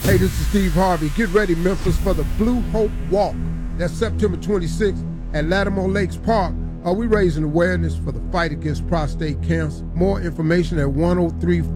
Hey, this is Steve Harvey. Get ready, Memphis, for the Blue Hope Walk. That's September 26th at Lattimore Lakes Park. Are we raising awareness for the fight against prostate cancer? More information at 103